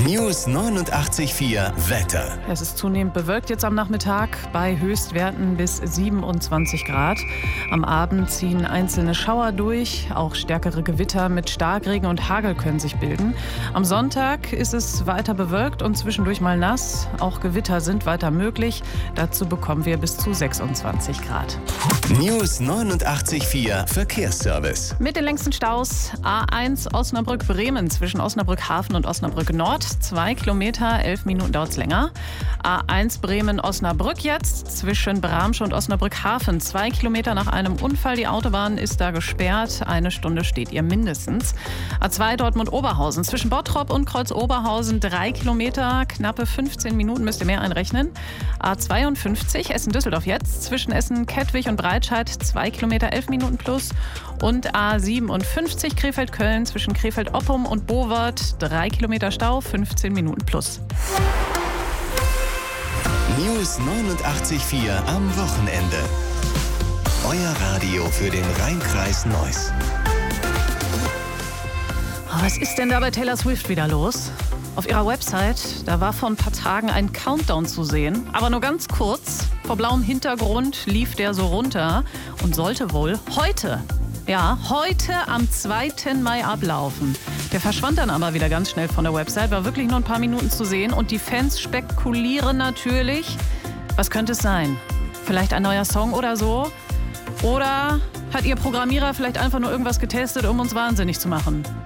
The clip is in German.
News 89,4 Wetter. Es ist zunehmend bewölkt jetzt am Nachmittag bei Höchstwerten bis 27 Grad. Am Abend ziehen einzelne Schauer durch. Auch stärkere Gewitter mit Starkregen und Hagel können sich bilden. Am Sonntag ist es weiter bewölkt und zwischendurch mal nass. Auch Gewitter sind weiter möglich. Dazu bekommen wir bis zu 26 Grad. News 89,4 Verkehrsservice. Mit den längsten Staus A1 Osnabrück-Bremen zwischen Osnabrück-Hafen und Osnabrück-Nord. 2 Kilometer, 11 Minuten dauert es länger. A1 Bremen-Osnabrück jetzt zwischen Bramsche und Osnabrück-Hafen. 2 Kilometer nach einem Unfall. Die Autobahn ist da gesperrt. 1 Stunde steht ihr mindestens. A2 Dortmund-Oberhausen zwischen Bottrop und Kreuz-Oberhausen. 3 Kilometer, knappe 15 Minuten müsst ihr mehr einrechnen. A52 Essen-Düsseldorf jetzt zwischen Essen-Kettwig und Breitscheid. 2 Kilometer, 11 Minuten plus. Und A57 Krefeld-Köln zwischen Krefeld-Oppum und Bowert. 3 Kilometer Stau, 15 Minuten plus. News 89,4 am Wochenende. Euer Radio für den Rhein-Kreis Neuss. Was ist denn da bei Taylor Swift wieder los? Auf ihrer Website, da war vor ein paar Tagen ein Countdown zu sehen, aber nur ganz kurz. Vor blauem Hintergrund lief der so runter und sollte wohl heute am 2. Mai ablaufen. Der verschwand dann aber wieder ganz schnell von der Website, war wirklich nur ein paar Minuten zu sehen und die Fans spekulieren natürlich. Was könnte es sein? Vielleicht ein neuer Song oder so? Oder hat ihr Programmierer vielleicht einfach nur irgendwas getestet, um uns wahnsinnig zu machen?